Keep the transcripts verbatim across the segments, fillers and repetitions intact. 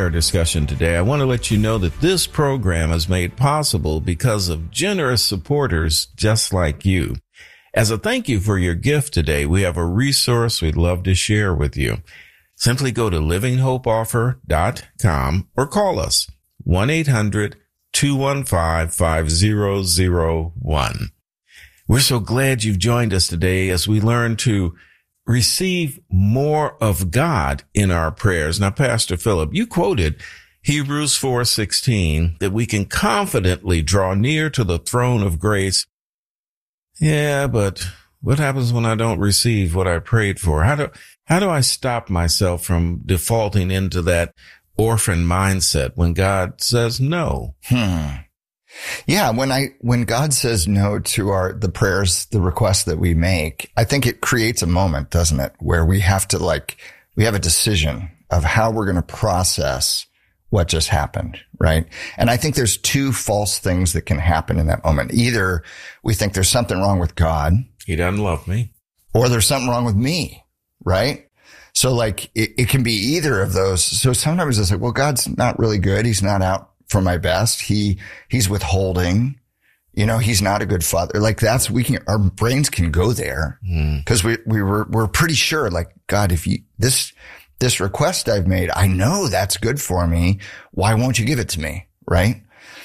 our discussion today, I want to let you know that this program is made possible because of generous supporters just like you. As a thank you for your gift today, we have a resource we'd love to share with you. Simply go to living hope offer dot com or call us one eight hundred two one five five zero zero one. We're so glad you've joined us today as we learn to receive more of God in our prayers. Now, Pastor Philip, you quoted Hebrews four sixteen that we can confidently draw near to the throne of grace. Yeah, but what happens when I don't receive what I prayed for? How do, how do I stop myself from defaulting into that orphan mindset when God says no? Hmm. Yeah, when I, when God says no to our, the prayers, the requests that we make, I think it creates a moment, doesn't it? Where we have to like, we have a decision of how we're going to process what just happened, right? And I think there's two false things that can happen in that moment. Either we think there's something wrong with God. He doesn't love me. Or there's something wrong with me, right? So like, it, it can be either of those. So sometimes it's like, well, God's not really good. He's not out for my best. He, he's withholding, you know, he's not a good father. Like that's, we can, our brains can go there because mm. we, we were, we're pretty sure like, God, if you, this, this request I've made, I know that's good for me. Why won't you give it to me? Right.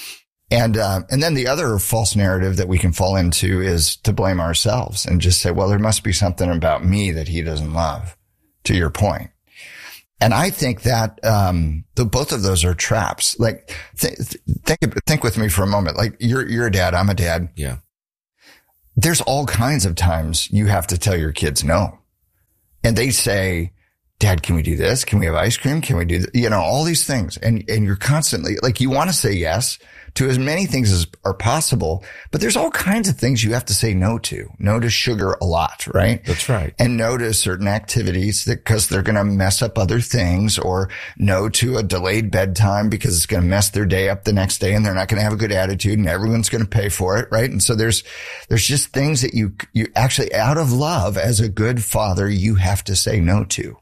And, uh, and then the other false narrative that we can fall into is to blame ourselves and just say, well, there must be something about me that he doesn't love, to your point. And I think that, um, the, both of those are traps. Like, th- think, think with me for a moment. Like, you're, you're a dad. I'm a dad. Yeah. There's all kinds of times you have to tell your kids no. And they say, Dad, can we do this? Can we have ice cream? Can we do, th-? you know, all these things. And, and you're constantly like, you want to say yes to as many things as are possible, but there's all kinds of things you have to say no to. No to sugar a lot, right? That's right. And no to certain activities that, cause they're going to mess up other things, or no to a delayed bedtime because it's going to mess their day up the next day and they're not going to have a good attitude and everyone's going to pay for it, right? And so there's, there's just things that you, you actually out of love as a good father, you have to say no to.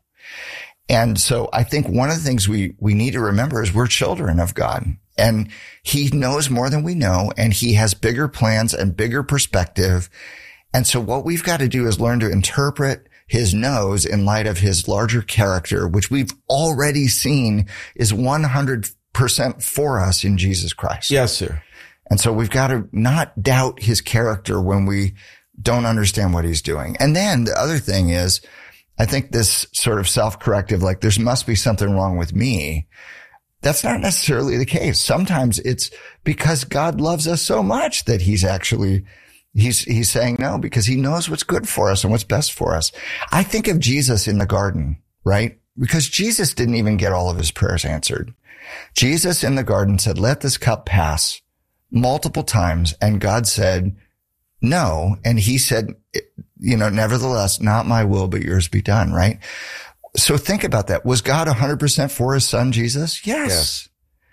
And so I think one of the things we, we need to remember is we're children of God, and he knows more than we know, and he has bigger plans and bigger perspective. And so what we've got to do is learn to interpret his no's in light of his larger character, which we've already seen is one hundred percent for us in Jesus Christ. Yes, sir. And so we've got to not doubt his character when we don't understand what he's doing. And then the other thing is, I think this sort of self-corrective, like there must be something wrong with me. That's not necessarily the case. Sometimes it's because God loves us so much that he's actually, he's, he's saying no because he knows what's good for us and what's best for us. I think of Jesus in the garden, right? Because Jesus didn't even get all of his prayers answered. Jesus in the garden said, let this cup pass multiple times. And God said no. And he said, you know, nevertheless, not my will, but yours be done, right? So think about that. Was God one hundred percent for his son, Jesus? Yes. yes.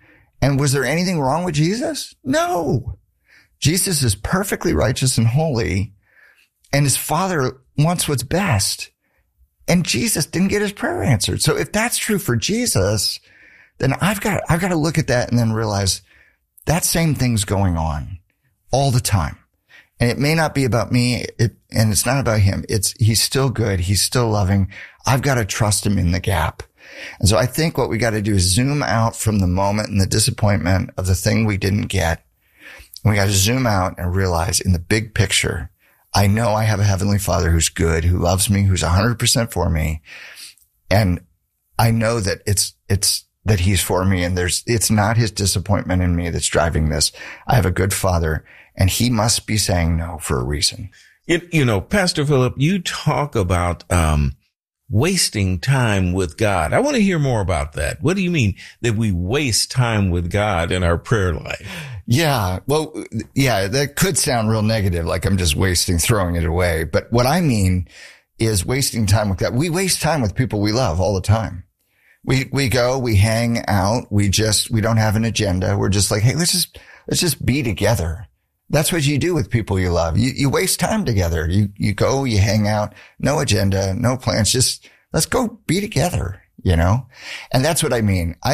And was there anything wrong with Jesus? No. Jesus is perfectly righteous and holy, and his father wants what's best. And Jesus didn't get his prayer answered. So if that's true for Jesus, then I've got, I've got to look at that and then realize that same thing's going on all the time. And it may not be about me, it, and it's not about him. It's, he's still good. He's still loving. I've got to trust him in the gap. And so I think what we got to do is zoom out from the moment and the disappointment of the thing we didn't get. And we got to zoom out and realize in the big picture, I know I have a heavenly father who's good, who loves me, who's one hundred percent for me. And I know that it's, it's, that he's for me, and there's, it's not his disappointment in me that's driving this. I have a good father, and he must be saying no for a reason. It, you know, Pastor Philip, you talk about, um, wasting time with God. I want to hear more about that. What do you mean that we waste time with God in our prayer life? Yeah. Well, yeah, that could sound real negative, like I'm just wasting, throwing it away. But what I mean is wasting time with God. We waste time with people we love all the time. We, we go, we hang out. We just, we don't have an agenda. We're just like, hey, let's just, let's just be together. That's what you do with people you love. You, you waste time together. You, you go, you hang out, no agenda, no plans. Just let's go be together, you know? And that's what I mean. I think,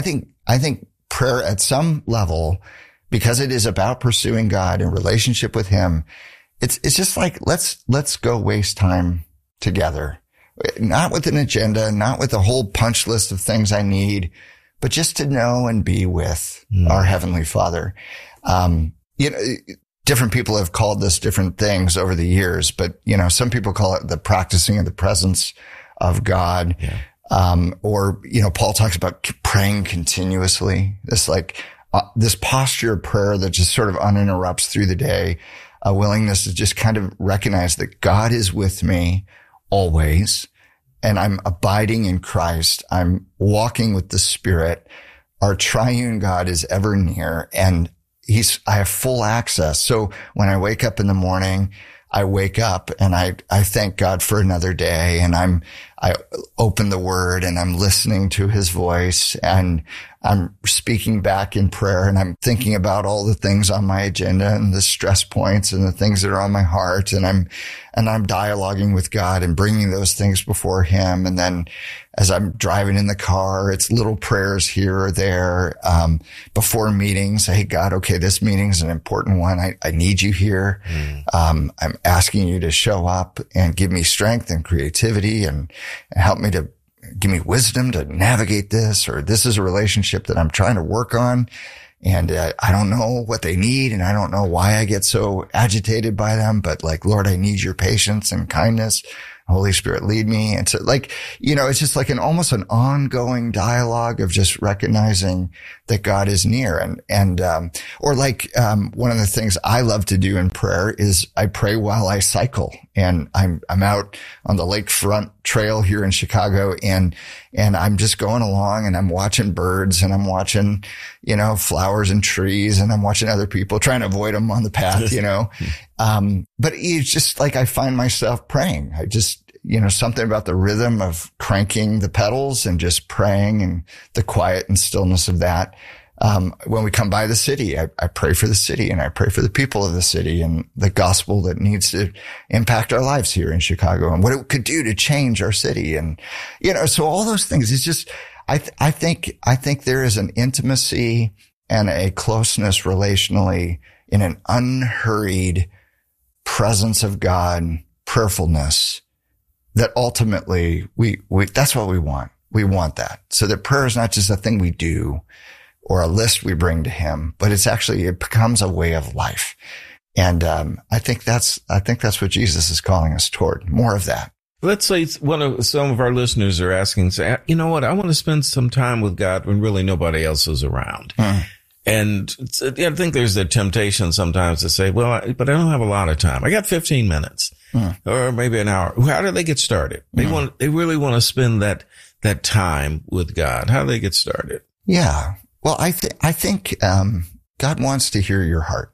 I think prayer at some level, because it is about pursuing God and relationship with him, it's, it's just like, let's, let's go waste time together. Not with an agenda, not with a whole punch list of things I need, but just to know and be with mm. our Heavenly Father. Um, you know, different people have called this different things over the years, but, you know, some people call it the practicing of the presence of God. Yeah. Um, or, you know, Paul talks about praying continuously. This like, uh, this posture of prayer that just sort of uninterrupts through the day, a willingness to just kind of recognize that God is with me always. And I'm abiding in Christ. I'm walking with the Spirit. Our triune God is ever near, and he's, I have full access. So when I wake up in the morning, I wake up and I, I thank God for another day, and I'm, I open the word and I'm listening to his voice, and I'm speaking back in prayer, and I'm thinking about all the things on my agenda and the stress points and the things that are on my heart. And I'm, and I'm dialoguing with God and bringing those things before him. And then as I'm driving in the car, it's little prayers here or there, um, before meetings. Hey, God, okay, this meeting is an important one. I, I need you here. Mm. Um, I'm asking you to show up and give me strength and creativity and, and help me to give me wisdom to navigate this, or this is a relationship that I'm trying to work on. And uh, I don't know what they need, and I don't know why I get so agitated by them, but like, Lord, I need your patience and kindness. Holy Spirit, lead me. And so like, you know, it's just like an almost an ongoing dialogue of just recognizing that God is near. And, and, um, or like, um, one of the things I love to do in prayer is I pray while I cycle, and I'm, I'm out on the lakefront trail here in Chicago, and, and I'm just going along and I'm watching birds, and I'm watching, you know, flowers and trees, and I'm watching other people, trying to avoid them on the path, you know. Um, but it's just like I find myself praying. I just, you know, something about the rhythm of cranking the pedals and just praying, and the quiet and stillness of that. Um, when we come by the city, I, I pray for the city, and I pray for the people of the city and the gospel that needs to impact our lives here in Chicago, and what it could do to change our city. And, you know, so all those things, it's just, I, th- I think, I think there is an intimacy and a closeness relationally in an unhurried presence of God, prayerfulness, that ultimately we, we, that's what we want. We want that. So that prayer is not just a thing we do or a list we bring to him, but it's actually, it becomes a way of life. And, um, I think that's, I think that's what Jesus is calling us toward. More of that. Let's say one of some of our listeners are asking, say, you know what? I want to spend some time with God when really nobody else is around. Mm. And I think there's the temptation sometimes to say, well, I, but I don't have a lot of time. I got fifteen minutes mm. or maybe an hour. How do they get started? They mm. want, they really want to spend that, that time with God. How do they get started? Yeah. Well, I think, I think, um, God wants to hear your heart.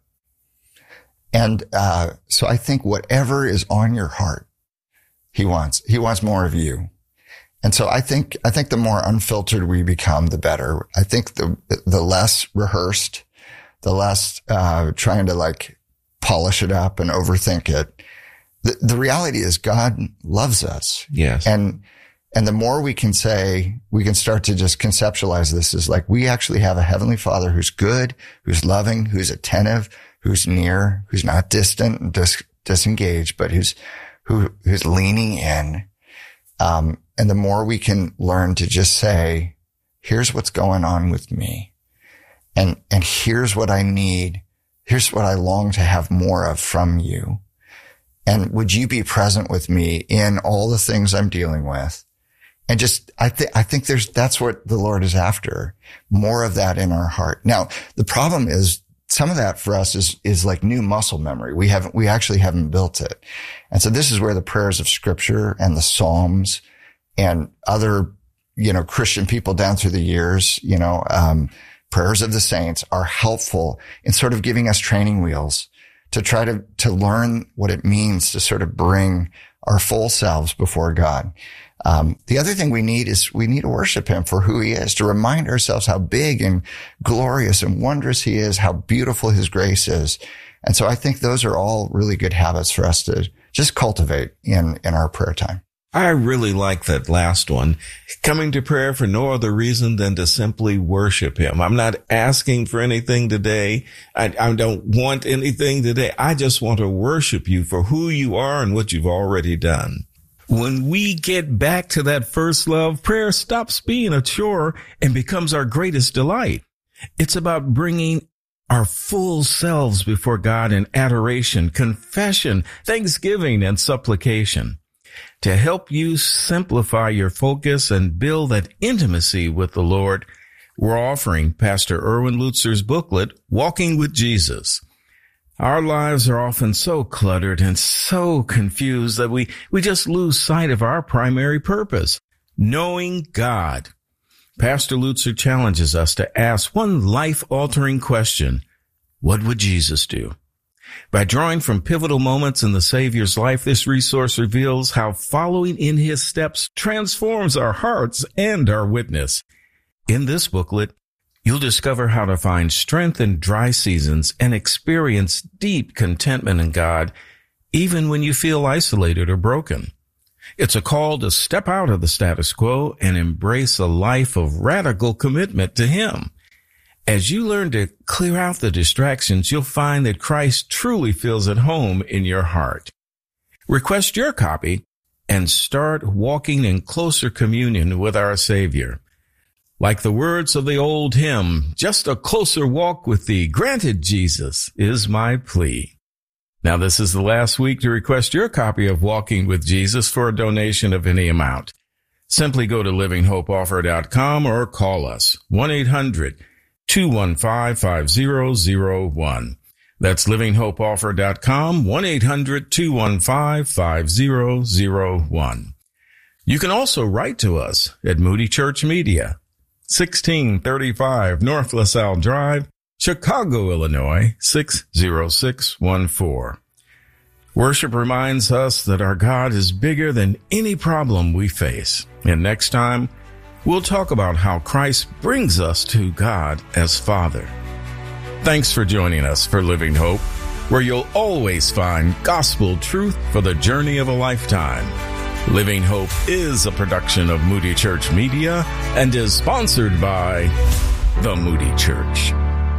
And, uh, so I think whatever is on your heart, he wants, he wants more of you. And so I think, I think the more unfiltered we become, the better. I think the, the less rehearsed, the less, uh, trying to like polish it up and overthink it. The, the reality is God loves us. Yes. And, and the more we can say, we can start to just conceptualize this as like, we actually have a Heavenly Father who's good, who's loving, who's attentive, who's near, who's not distant and dis- disengaged, but who's, who, who's leaning in. Um, and the more we can learn to just say, here's what's going on with me. And, and here's what I need. Here's what I long to have more of from you. And would you be present with me in all the things I'm dealing with? And just, I think, I think there's, that's what the Lord is after. More of that in our heart. Now, the problem is some of that for us is, is like new muscle memory. We haven't, we actually haven't built it. And so this is where the prayers of Scripture and the Psalms and other, you know, Christian people down through the years, you know, um, prayers of the saints are helpful in sort of giving us training wheels to try to, to learn what it means to sort of bring our full selves before God. Um, the other thing we need is we need to worship him for who he is, to remind ourselves how big and glorious and wondrous he is, how beautiful his grace is. And so I think those are all really good habits for us to just cultivate in, in our prayer time. I really like that last one. Coming to prayer for no other reason than to simply worship him. I'm not asking for anything today. I, I don't want anything today. I just want to worship you for who you are and what you've already done. When we get back to that first love, prayer stops being a chore and becomes our greatest delight. It's about bringing our full selves before God in adoration, confession, thanksgiving, and supplication. To help you simplify your focus and build that intimacy with the Lord, we're offering Pastor Erwin Lutzer's booklet, Walking with Jesus. Our lives are often so cluttered and so confused that we, we just lose sight of our primary purpose, knowing God. Pastor Lutzer challenges us to ask one life-altering question: what would Jesus do? By drawing from pivotal moments in the Savior's life, this resource reveals how following in his steps transforms our hearts and our witness. In this booklet, you'll discover how to find strength in dry seasons and experience deep contentment in God, even when you feel isolated or broken. It's a call to step out of the status quo and embrace a life of radical commitment to him. As you learn to clear out the distractions, you'll find that Christ truly feels at home in your heart. Request your copy and start walking in closer communion with our Savior. Like the words of the old hymn, just a closer walk with thee, granted Jesus, is my plea. Now, this is the last week to request your copy of Walking with Jesus for a donation of any amount. Simply go to living hope offer dot com or call us, one eight hundred two one five five zero zero one. That's living hope offer dot com, one eight hundred two one five five zero zero one. You can also write to us at Moody Church Media, sixteen thirty-five North LaSalle Drive, Chicago, Illinois, six zero six one four. Worship reminds us that our God is bigger than any problem we face. And next time, we'll talk about how Christ brings us to God as Father. Thanks for joining us for Living Hope, where you'll always find gospel truth for the journey of a lifetime. Living Hope is a production of Moody Church Media and is sponsored by the Moody Church.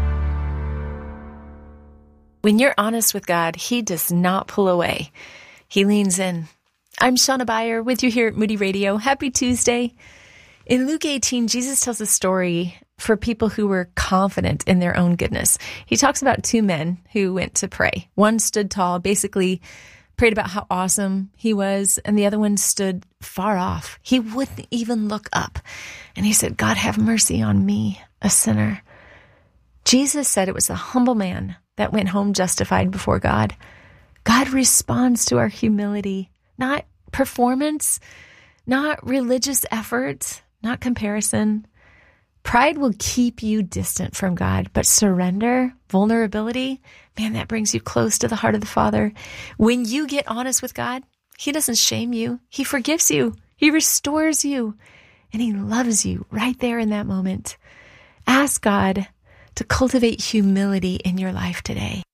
When you're honest with God, he does not pull away. He leans in. I'm Shauna Beyer with you here at Moody Radio. Happy Tuesday. In Luke eighteen, Jesus tells a story for people who were confident in their own goodness. He talks about two men who went to pray. One stood tall, basically prayed about how awesome he was, and the other one stood far off. He wouldn't even look up. And he said, God, have mercy on me, a sinner. Jesus said it was a humble man that went home justified before God. God responds to our humility, not performance, not religious effort, not comparison. Pride will keep you distant from God, but surrender, vulnerability, man, that brings you close to the heart of the Father. When you get honest with God, he doesn't shame you. He forgives you. He restores you, and he loves you right there in that moment. Ask God to cultivate humility in your life today.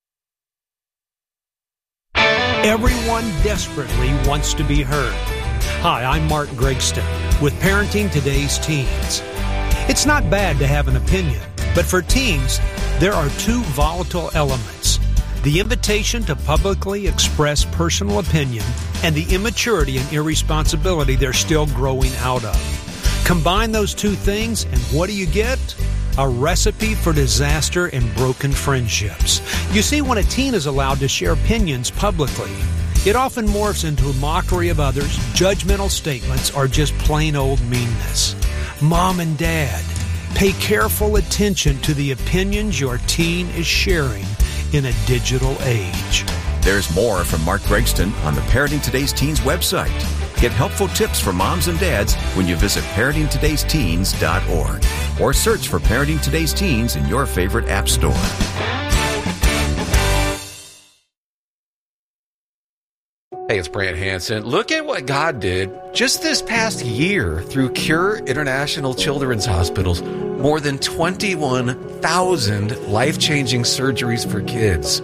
Everyone desperately wants to be heard. Hi, I'm Mark Gregston with Parenting Today's Teens. It's not bad to have an opinion, but for teens, there are two volatile elements: the invitation to publicly express personal opinion and the immaturity and irresponsibility they're still growing out of. Combine those two things, and what do you get? A recipe for disaster and broken friendships. You see, when a teen is allowed to share opinions publicly, it often morphs into a mockery of others, judgmental statements, or just plain old meanness. Mom and Dad, pay careful attention to the opinions your teen is sharing in a digital age. There's more from Mark Gregston on the Parenting Today's Teens website. Get helpful tips for moms and dads when you visit parenting todays teens dot org or search for Parenting Today's Teens in your favorite app store. Hey, it's Brant Hansen. Look at what God did just this past year through Cure International Children's Hospitals. More than twenty-one thousand life-changing surgeries for kids.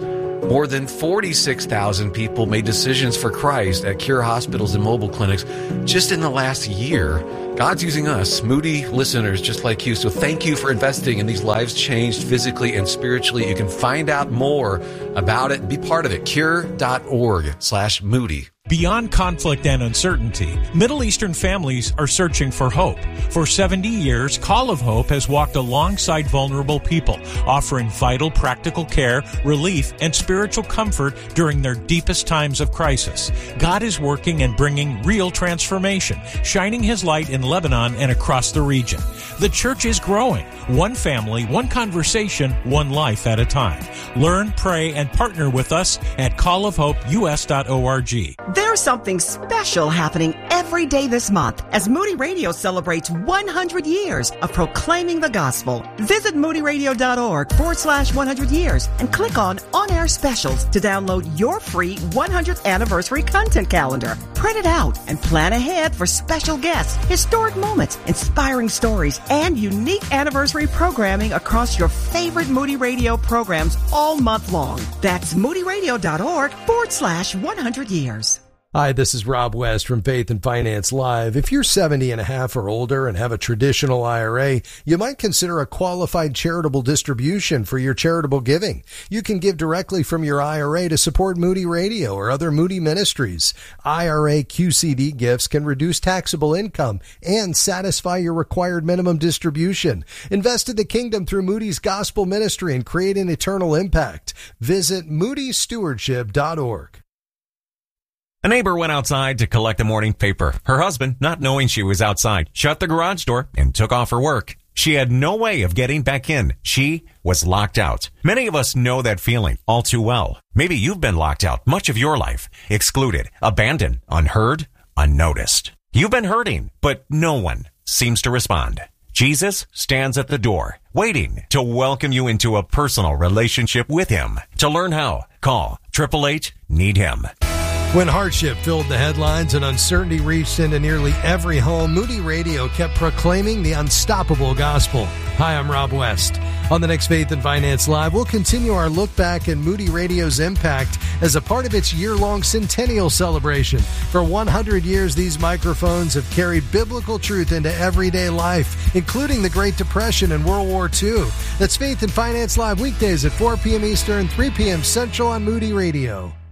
More than forty-six thousand people made decisions for Christ at Cure hospitals and mobile clinics just in the last year. God's using us, Moody listeners just like you. So thank you for investing in these lives changed physically and spiritually. You can find out more about it and be part of it. Cure.org slash Moody. Beyond conflict and uncertainty, Middle Eastern families are searching for hope. For seventy years, Call of Hope has walked alongside vulnerable people, offering vital practical care, relief, and spiritual comfort during their deepest times of crisis. God is working and bringing real transformation, shining His light in Lebanon and across the region. The church is growing, one family, one conversation, one life at a time. Learn, pray, and partner with us at call of hope u s dot org. There's something special happening every day this month as Moody Radio celebrates one hundred years of proclaiming the gospel. Visit moodyradio.org forward slash 100 years and click on On-Air Specials to download your free one hundredth anniversary content calendar. Print it out and plan ahead for special guests, historic moments, inspiring stories, and unique anniversary programming across your favorite Moody Radio programs all month long. That's moodyradio.org forward slash 100 years. Hi, this is Rob West from Faith and Finance Live. If you're seventy and a half or older and have a traditional I R A, you might consider a qualified charitable distribution for your charitable giving. You can give directly from your I R A to support Moody Radio or other Moody ministries. I R A Q C D gifts can reduce taxable income and satisfy your required minimum distribution. Invest in the kingdom through Moody's Gospel Ministry and create an eternal impact. Visit moody stewardship dot org. A neighbor went outside to collect a morning paper. Her husband, not knowing she was outside, shut the garage door and took off her work. She had no way of getting back in. She was locked out. Many of us know that feeling all too well. Maybe you've been locked out much of your life, excluded, abandoned, unheard, unnoticed. You've been hurting, but no one seems to respond. Jesus stands at the door, waiting to welcome you into a personal relationship with Him. To learn how, call eight eight eight, need him. When hardship filled the headlines and uncertainty reached into nearly every home, Moody Radio kept proclaiming the unstoppable gospel. Hi, I'm Rob West. On the next Faith and Finance Live, we'll continue our look back at Moody Radio's impact as a part of its year-long centennial celebration. For one hundred years, these microphones have carried biblical truth into everyday life, including the Great Depression and World War Two. That's Faith and Finance Live weekdays at four p.m. Eastern, three p.m. Central on Moody Radio.